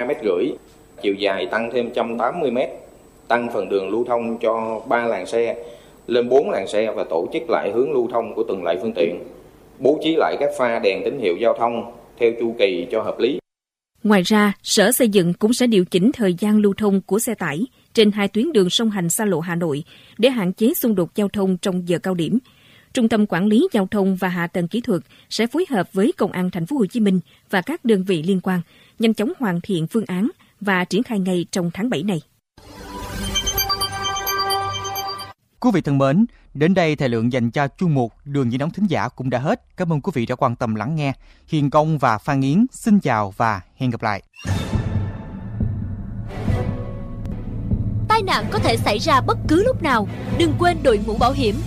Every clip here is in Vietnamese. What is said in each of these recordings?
2,5 m, chiều dài tăng thêm 180 m, tăng phần đường lưu thông cho 3 làn xe lên 4 làn xe và tổ chức lại hướng lưu thông của từng loại phương tiện, bố trí lại các pha đèn tín hiệu giao thông theo chu kỳ cho hợp lý. Ngoài ra, Sở Xây dựng cũng sẽ điều chỉnh thời gian lưu thông của xe tải trên 2 tuyến đường song hành xa lộ Hà Nội để hạn chế xung đột giao thông trong giờ cao điểm. Trung tâm Quản lý Giao thông và Hạ tầng Kỹ thuật sẽ phối hợp với Công an Thành phố Hồ Chí Minh và các đơn vị liên quan nhanh chóng hoàn thiện phương án và triển khai ngay trong tháng 7 này. Quý vị thân mến, đến đây thời lượng dành cho chuyên mục Đường Dây Nóng Thính Giả cũng đã hết. Cảm ơn quý vị đã quan tâm lắng nghe. Hiền Công và Phan Yến xin chào và hẹn gặp lại. Tai nạn có thể xảy ra bất cứ lúc nào. Đừng quên đội mũ bảo hiểm.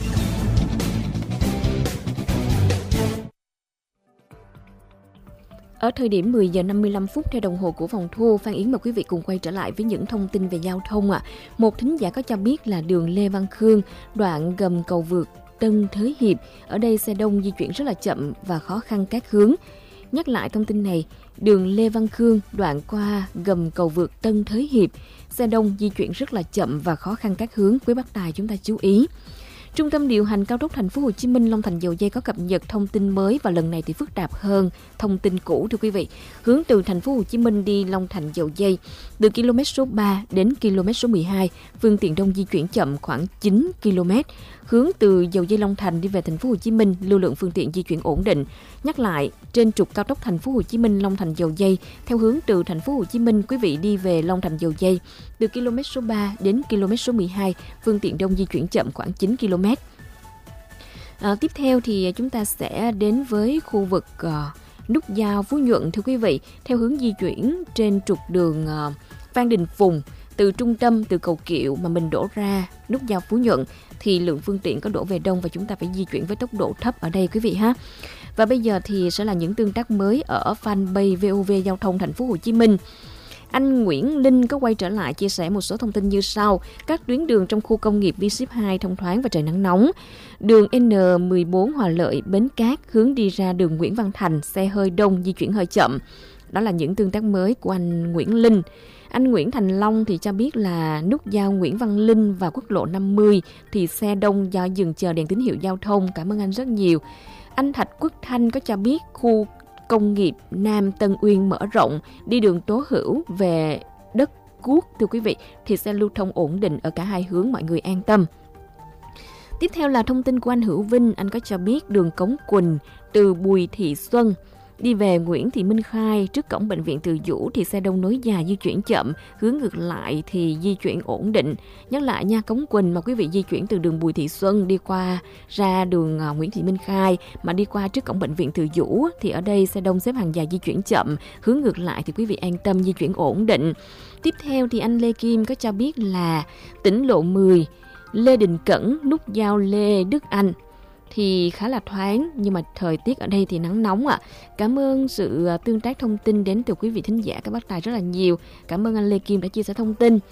Ở thời điểm 10 giờ 55 phút theo đồng hồ của phòng thu, Phan Yến mời quý vị cùng quay trở lại với những thông tin về giao thông ạ. Một thính giả có cho biết là đường Lê Văn Khương, đoạn gầm cầu vượt Tân Thới Hiệp, ở đây xe đông di chuyển rất là chậm và khó khăn các hướng. Nhắc lại thông tin này, đường Lê Văn Khương, đoạn qua gầm cầu vượt Tân Thới Hiệp, xe đông di chuyển rất là chậm và khó khăn các hướng. Quý bác tài chúng ta chú ý. Trung tâm điều hành cao tốc Thành phố Hồ Chí Minh Long Thành Dầu Giây có cập nhật thông tin mới và lần này thì phức tạp hơn thông tin cũ thưa quý vị. Hướng từ Thành phố Hồ Chí Minh đi Long Thành Dầu Giây, từ km số 3 đến km số 12, phương tiện đông di chuyển chậm khoảng 9 km. Hướng từ Dầu Giây Long Thành đi về Thành phố Hồ Chí Minh, lưu lượng phương tiện di chuyển ổn định. Nhắc lại, trên trục cao tốc Thành phố Hồ Chí Minh Long Thành Dầu Giây, theo hướng từ Thành phố Hồ Chí Minh, quý vị đi về Long Thành Dầu Giây, từ km số 3 đến km số 12, phương tiện đông di chuyển chậm khoảng 9 km. Tiếp theo thì chúng ta sẽ đến với khu vực nút giao Phú Nhuận thưa quý vị, theo hướng di chuyển trên trục đường Phan Đình Phùng, từ trung tâm, từ cầu Kiệu mà mình đổ ra nút giao Phú Nhuận thì lượng phương tiện có đổ về đông và chúng ta phải di chuyển với tốc độ thấp ở đây quý vị ha. Và bây giờ thì sẽ là những tương tác mới ở fanpage VOV Giao thông Thành phố Hồ Chí Minh. Anh Nguyễn Linh có quay trở lại chia sẻ một số thông tin như sau. Các tuyến đường trong khu công nghiệp V-Ship 2 thông thoáng và trời nắng nóng. Đường N14 Hòa Lợi Bến Cát hướng đi ra đường Nguyễn Văn Thành, xe hơi đông, di chuyển hơi chậm. Đó là những tương tác mới của anh Nguyễn Linh. Anh Nguyễn Thành Long thì cho biết là nút giao Nguyễn Văn Linh và quốc lộ 50 thì xe đông do dừng chờ đèn tín hiệu giao thông. Cảm ơn anh rất nhiều. Anh Thạch Quốc Thanh có cho biết khu công nghiệp Nam Tân Uyên mở rộng đi đường Tố Hữu về đất Cuốc thưa quý vị thì xe lưu thông ổn định ở cả hai hướng, mọi người an tâm. Tiếp theo là thông tin của anh Hữu Vinh, anh có cho biết đường Cống Quỳnh từ Bùi Thị Xuân đi về Nguyễn Thị Minh Khai trước cổng bệnh viện Từ Dũ thì xe đông nối dài di chuyển chậm, hướng ngược lại thì di chuyển ổn định. Nhắc lại nha, Cống Quỳnh mà quý vị di chuyển từ đường Bùi Thị Xuân đi qua ra đường Nguyễn Thị Minh Khai mà đi qua trước cổng bệnh viện Từ Dũ thì ở đây xe đông xếp hàng dài di chuyển chậm, hướng ngược lại thì quý vị an tâm di chuyển ổn định. Tiếp theo thì anh Lê Kim có cho biết là tỉnh lộ 10 Lê Đình Cẩn nút giao Lê Đức Anh thì khá là thoáng, nhưng mà thời tiết ở đây thì nắng nóng ạ. Cảm ơn sự tương tác thông tin đến từ quý vị thính giả các bác tài rất là nhiều. Cảm ơn anh Lê Kim đã chia sẻ thông tin.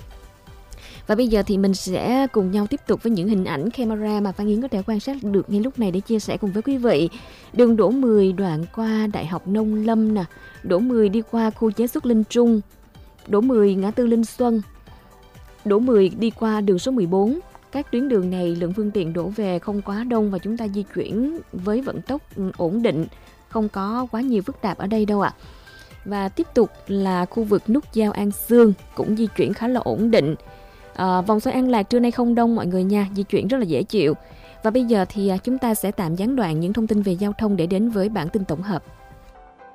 Và bây giờ thì mình sẽ cùng nhau tiếp tục với những hình ảnh camera mà Phan Yến có thể quan sát được ngay lúc này để chia sẻ cùng với quý vị. Đường Đỗ 10 đoạn qua Đại học Nông Lâm nè, Đỗ 10 đi qua khu chế xuất Linh Trung, Đỗ 10 ngã tư Linh Xuân, Đỗ 10 đi qua đường số 14. Các tuyến đường này lượng phương tiện đổ về không quá đông và chúng ta di chuyển với vận tốc ổn định, không có quá nhiều phức tạp ở đây đâu ạ. Và tiếp tục là khu vực nút giao An Sương cũng di chuyển khá là ổn định. Vòng xoay An Lạc trưa nay không đông mọi người nha, di chuyển rất là dễ chịu. Và bây giờ thì chúng ta sẽ tạm gián đoạn những thông tin về giao thông để đến với bản tin tổng hợp.